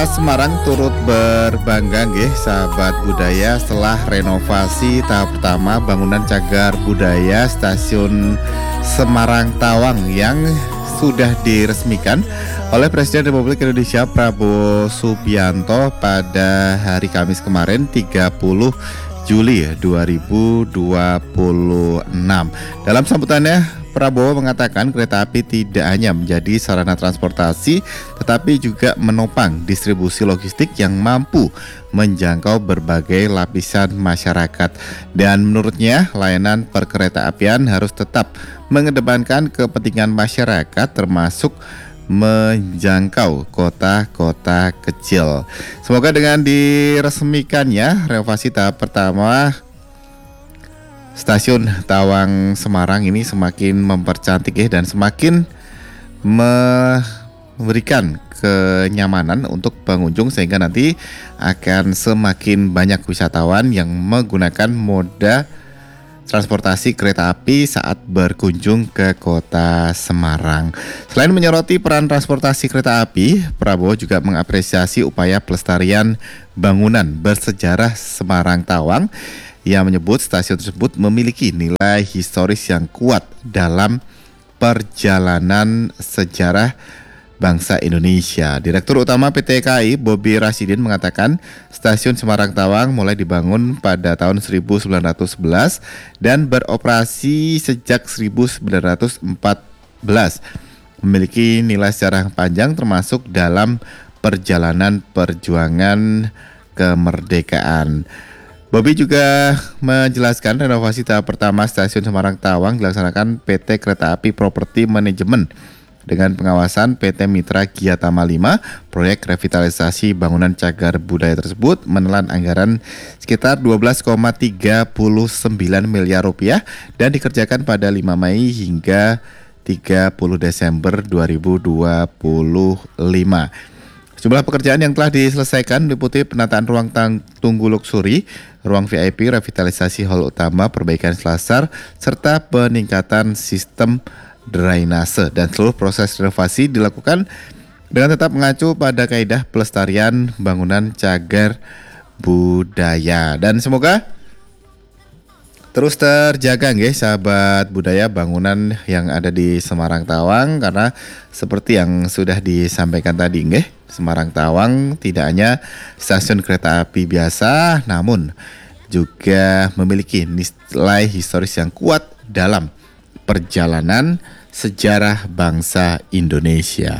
Semarang turut berbangga nggih sahabat budaya setelah renovasi tahap pertama bangunan cagar budaya Stasiun Semarang Tawang yang sudah diresmikan oleh Presiden Republik Indonesia Prabowo Subianto pada hari Kamis kemarin 30 Juli 2026. Dalam sambutannya Prabowo mengatakan kereta api tidak hanya menjadi sarana transportasi tetapi juga menopang distribusi logistik yang mampu menjangkau berbagai lapisan masyarakat. Dan menurutnya layanan perkereta-apian harus tetap mengedepankan kepentingan masyarakat termasuk menjangkau kota-kota kecil. Semoga dengan diresmikannya renovasi tahap pertama Stasiun Tawang Semarang ini semakin mempercantik dan semakin memberikan kenyamanan untuk pengunjung sehingga nanti akan semakin banyak wisatawan yang menggunakan moda transportasi kereta api saat berkunjung ke kota Semarang. Selain menyoroti peran transportasi kereta api, Prabowo juga mengapresiasi upaya pelestarian bangunan bersejarah Semarang Tawang. Ia menyebut stasiun tersebut memiliki nilai historis yang kuat dalam perjalanan sejarah bangsa Indonesia. Direktur Utama PT KAI Bobi Rasidin mengatakan stasiun Semarang Tawang mulai dibangun pada tahun 1911 dan beroperasi sejak 1914. Memiliki nilai sejarah panjang termasuk dalam perjalanan perjuangan kemerdekaan. Bobi juga menjelaskan renovasi tahap pertama Stasiun Semarang Tawang dilaksanakan PT Kereta Api Properti Manajemen dengan pengawasan PT Mitra Giatama 5. Proyek revitalisasi bangunan cagar budaya tersebut menelan anggaran sekitar 12,39 miliar rupiah dan dikerjakan pada 5 Mei hingga 30 Desember 2025. Jumlah pekerjaan yang telah diselesaikan meliputi penataan ruang tunggu luksuri, ruang VIP, revitalisasi hall utama, perbaikan selasar, serta peningkatan sistem drainase. Dan seluruh proses renovasi dilakukan dengan tetap mengacu pada kaidah pelestarian bangunan cagar budaya. Dan semoga terus terjaga nggih sahabat budaya bangunan yang ada di Semarang Tawang, karena seperti yang sudah disampaikan tadi nggih, Semarang Tawang tidak hanya stasiun kereta api biasa namun juga memiliki nilai historis yang kuat dalam perjalanan sejarah bangsa Indonesia.